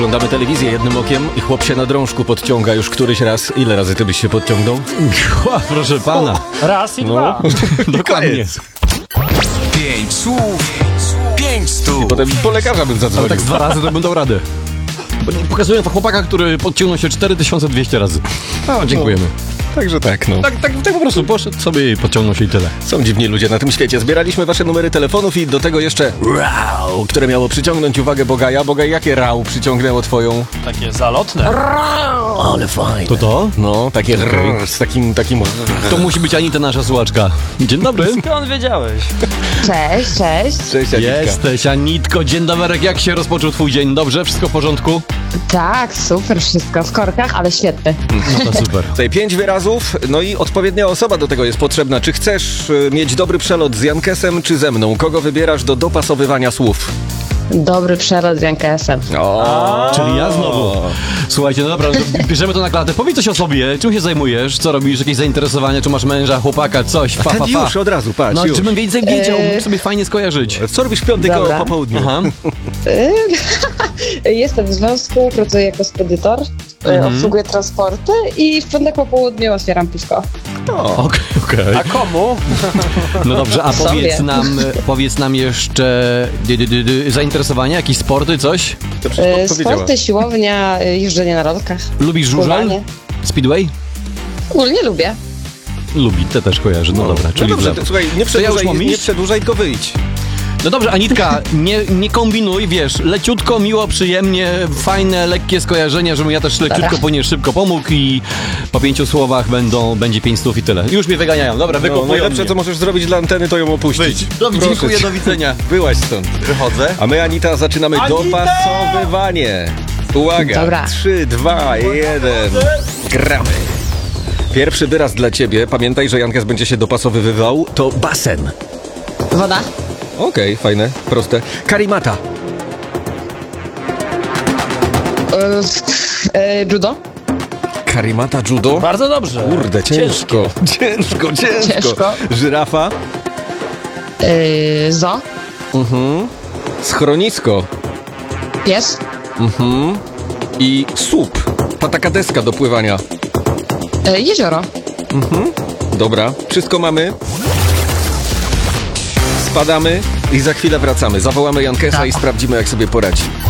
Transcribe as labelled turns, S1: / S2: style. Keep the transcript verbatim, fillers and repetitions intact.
S1: Oglądamy telewizję jednym okiem i chłop się na drążku podciąga już któryś raz. Ile razy ty byś się podciągnął?
S2: Ła, proszę pana.
S3: Raz i
S1: No.
S3: dwa.
S2: Dokładnie.
S4: Pięć słów, pięć stóp.
S1: Potem po lekarza bym
S2: Ale
S1: zadzwonił.
S2: tak z dwa razy to bym dał radę. Pokazuję to chłopaka, który podciągnął się cztery tysiące dwieście razy. O, dziękujemy.
S1: Także tak, no.
S2: Tak, tak, tak po prostu poszedł sobie i podciągnął się i tyle.
S1: Są dziwni ludzie na tym świecie. Zbieraliśmy wasze numery telefonów i do tego jeszcze rau, które miało przyciągnąć uwagę Bogaja. Bogaj, jakie rau przyciągnęło twoją?
S3: Takie zalotne.
S1: Ale fajne.
S2: To to?
S1: No, takie rrr, z takim, takim...
S2: To musi być Anita, nasza słuchaczka. Dzień dobry.
S3: Skąd wiedziałeś?
S5: Cześć, cześć.
S1: Cześć, Anitka.
S2: Jesteś, Anitko. Dzień dobry. Jak się rozpoczął twój dzień? Dobrze? Wszystko w porządku?
S5: Tak, super wszystko, w korkach, ale świetny.
S2: No to super.
S1: Tutaj pięć wyrazów, no i odpowiednia osoba do tego jest potrzebna. Czy chcesz y, mieć dobry przelot z Jankesem, czy ze mną? Kogo wybierasz do dopasowywania słów?
S5: Dobry przelot z Jankesem.
S1: O,
S2: Czyli ja znowu. Słuchajcie, no dobra, no bierzemy to na klatę. Powiedz coś o sobie. Czym się zajmujesz? Co robisz? Jakieś zainteresowania? Czy masz męża, chłopaka, coś? Fa, fa,
S1: ten
S2: fa.
S1: już od razu, patrz,
S2: No,
S1: już.
S2: żebym więcej wiedział,
S5: Eee.
S2: mógł sobie fajnie skojarzyć.
S1: Co robisz w piątek
S5: Dobra.
S1: po południu?
S2: Aha.
S5: Jestem w związku, pracuję jako spedytor,
S2: Mhm.
S5: obsługuję transporty i w piątek po południu otwieram piwko.
S1: O,
S2: Okej, okej.
S3: A komu?
S2: No dobrze, a
S5: Sobie.
S2: powiedz nam, powiedz nam jeszcze dy, dy, dy, dy, zainteresowania, jakieś sporty, coś?
S1: to przecież
S5: E,
S1: podpowiedziała.
S5: Sporty, siłownia, e, jeżdżenie na rolkach.
S2: Lubisz żużel?
S5: Pływanie.
S2: Speedway?
S5: Ogólnie lubię.
S2: Lubi, te też kojarzy, no dobra,
S1: No
S2: czyli w
S1: dobrze,
S2: lewo.
S1: to, słuchaj, nie
S2: To ja już
S1: przedłużaj,
S2: mam
S1: nie
S2: iść?
S1: przedłużaj, tylko wyjdź.
S2: No dobrze, Anitka, nie, nie kombinuj, wiesz, leciutko, miło, przyjemnie, fajne, lekkie skojarzenia, żebym ja też leciutko
S5: Dobra.
S2: później szybko pomógł i po pięciu słowach będą, będzie pięć stów i tyle. Już mnie wyganiają, dobra,
S1: No,
S2: wykopują
S1: najlepsze,
S2: mnie.
S1: co możesz zrobić dla anteny, to ją opuścić.
S2: Wyjdź. Dobrze,
S1: Proszę
S2: dziękuję,
S1: cię.
S2: do widzenia.
S1: Byłaś stąd.
S2: Wychodzę.
S1: A my, Anita, zaczynamy
S3: Anita!
S1: dopasowywanie. Uwaga,
S5: Dobra.
S1: trzy, dwa, jeden. Gramy. Pierwszy wyraz dla ciebie, pamiętaj, że Jankes będzie się dopasowywał, to basen.
S5: Woda.
S1: Okej, fajne, proste. Karimata.
S5: E, e, judo.
S1: Karimata judo?
S3: Bardzo dobrze.
S1: Kurde, ciężko. Ciężko, ciężko.
S5: Ciężko.
S1: Żyrafa.
S5: E, zo.
S1: Mhm. Schronisko.
S5: Pies.
S1: Mhm. I słup. Ta taka deska do pływania.
S5: E, jezioro.
S1: Dobra, wszystko mamy. Spadamy i za chwilę wracamy. Zawołamy Jankesa i sprawdzimy, jak sobie poradzi.